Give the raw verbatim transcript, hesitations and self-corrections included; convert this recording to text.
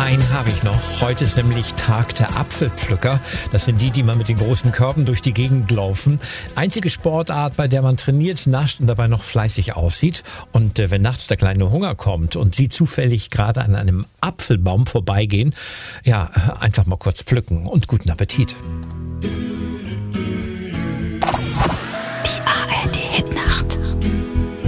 Einen habe ich noch. Heute ist nämlich Tag der Apfelpflücker. Das sind die, die mal mit den großen Körben durch die Gegend laufen. Einzige Sportart, bei der man trainiert, nascht und dabei noch fleißig aussieht. Und äh, wenn nachts der kleine Hunger kommt und Sie zufällig gerade an einem Apfelbaum vorbeigehen, ja, einfach mal kurz pflücken und guten Appetit.